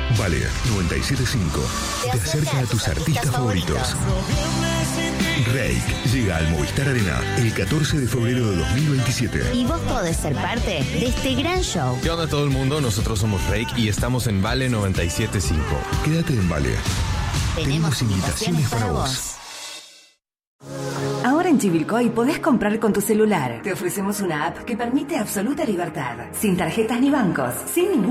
Vale 97.5 te acerca a tus artistas favoritos. Reik llega al Movistar Arena el 14 de febrero de 2027. Y vos podés ser parte de este gran show. ¿Qué onda todo el mundo? Nosotros somos Reik y estamos en Vale 97.5. Quédate en Vale. Tenemos invitaciones para vos. Ahora en Chivilcoy podés comprar con tu celular. Te ofrecemos una app que permite absoluta libertad, sin tarjetas ni bancos, sin ningún